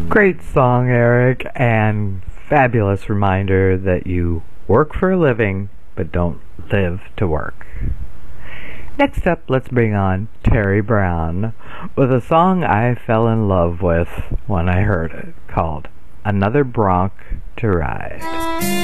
Great song, Eric, and fabulous reminder that you work for a living, but don't live to work. Next up, let's bring on Terry Brown with a song I fell in love with when I heard it, called Another Bronc to Ride.